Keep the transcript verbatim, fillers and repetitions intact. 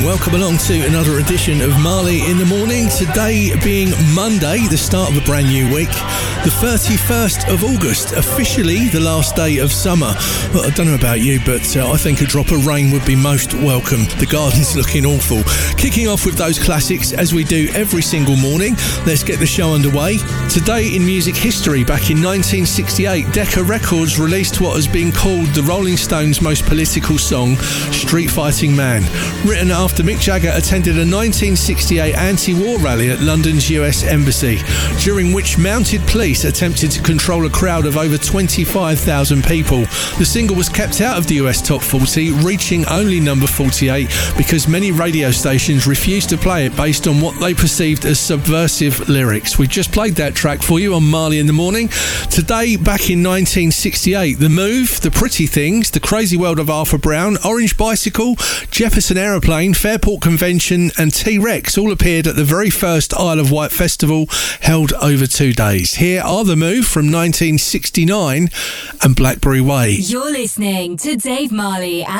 welcome along to another edition of Marley in the Morning. Today being Monday, the start of a brand new week, the thirty-first of August, officially the last day of summer. Well, I don't know about you, but uh, I think a drop of rain would be most welcome. The garden's looking awful. Kicking off with those classics as we do every single morning. Let's get the show underway. Today in music history, back in nineteen sixty-eight, Decca Records released what has been called the Rolling Stones' most political song, Street Fighting Man. Written after Mick Jagger attended a nineteen sixty-eight anti-war rally at London's U S Embassy, during which mounted police attempted to control a crowd of over twenty-five thousand people. The single was kept out of the U S Top forty, reaching only number forty-eight because many radio stations refused to play it based on what they perceived as subversive lyrics. We just played that track for you on Marley in the Morning. Today, back in nineteen sixty-eight, The Move, The Pretty Things, The Crazy World of Arthur Brown, Orange Bicycle, Jefferson Aeroplane, Fairport Convention and T-Rex all appeared at the very first Isle of Wight festival held over two days. Here are The Move from nineteen sixty-nine and Blackberry Way. You're listening to Dave Marley at